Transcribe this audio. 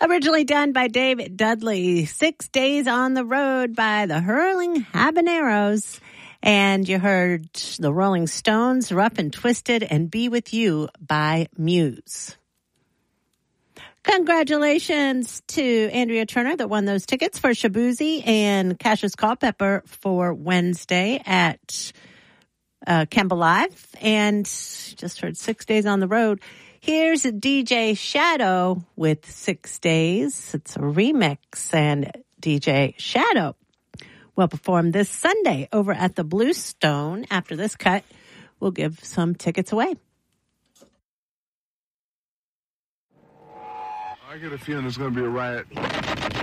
Originally done by Dave Dudley. 6 Days on the Road by the Hurling Habaneros. And you heard the Rolling Stones, Rough and Twisted, and Be With You by Muse. Congratulations to Andrea Turner that won those tickets for Shabuzi and Cassius Culpepper for Wednesday at Kemba Live. And just heard 6 Days on the Road. Here's DJ Shadow with 6 Days. It's a remix, and DJ Shadow will perform this Sunday over at the Bluestone. After this cut, we'll give some tickets away. I get a feeling there's going to be a riot.